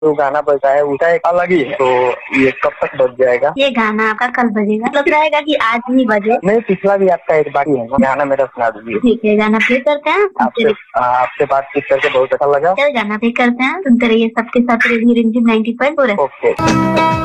जो गाना बजा है उसका एक अलग ही है। तो ये कब तक बज जाएगा? ये गाना आपका कल बजेगा। लग रहेगा कि आज ही बजे। नहीं, पिछला भी आपका एक बाकी है, गाना मेरा सुना दीजिए। ठीक है, गाना प्ले करते हैं। आपसे बातचीत करके बहुत अच्छा लगा। चल गाना प्ले करते हैं, सुनते रहिए सबके साथ रेडियो रिमझिम 90.4। ओके।